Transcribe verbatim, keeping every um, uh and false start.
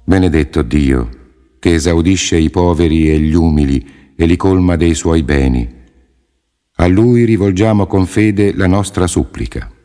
Benedetto Dio, che esaudisce i poveri e gli umili e li colma dei suoi beni. A Lui rivolgiamo con fede la nostra supplica.